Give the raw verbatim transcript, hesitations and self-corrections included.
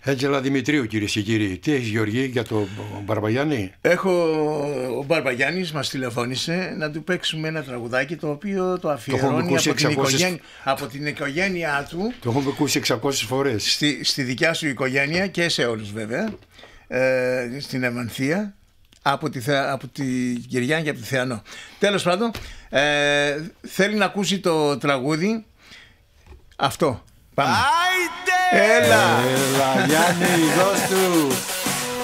Έτζελα Δημητρίου, κυρίες και κύριοι. Τι έχεις, Γεωργή, για τον Μπαρμπαγιάννη? Έχω, ο Μπαρμπαγιάννης μας τηλεφώνησε να του παίξουμε ένα τραγουδάκι το οποίο το αφιερώνει το από, εξακόσιες... την οικογένεια, από την οικογένειά του. Το έχουμε ακούσει εξακόσιες φορές. Στη, στη δικιά σου οικογένεια και σε όλους βέβαια, ε, στην Ευανθία, από τη, από τη Κυριάννη και από τη Θεανό. Τέλος πάντων, ε, θέλει να ακούσει το τραγούδι αυτό. Πάμε. Άιντε! Έλα! Έλα, Γιάννη, δώσ' του!